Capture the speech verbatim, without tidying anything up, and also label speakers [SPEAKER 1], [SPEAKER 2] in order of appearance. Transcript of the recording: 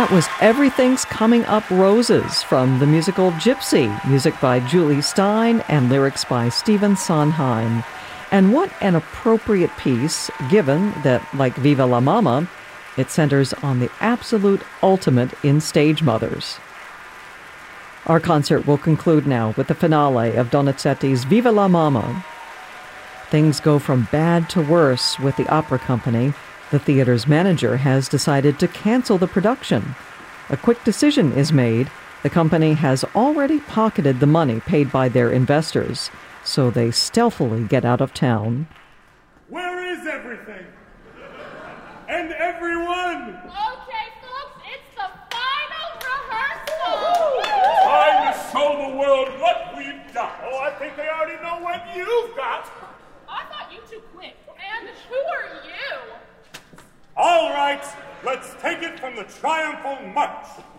[SPEAKER 1] That was Everything's Coming Up Roses from the musical Gypsy, music by Julie Stein and lyrics by Stephen Sondheim. And what an appropriate piece, given that, like Viva la Mama, it centers on the absolute ultimate in stage mothers. Our concert will conclude now with the finale of Donizetti's Viva la Mama. Things go from bad to worse with the opera company. The theater's manager has decided to cancel the production. A quick decision is made. The company has already pocketed the money paid by their investors, so they stealthily get out of town.
[SPEAKER 2] Where is everything? And everyone?
[SPEAKER 3] Okay, folks, it's the final rehearsal.
[SPEAKER 2] Time to show the world what we've got. Oh, I think they already know what you've got.
[SPEAKER 3] I thought you two quit. And who are you?
[SPEAKER 2] All right, let's take it from the triumphal march.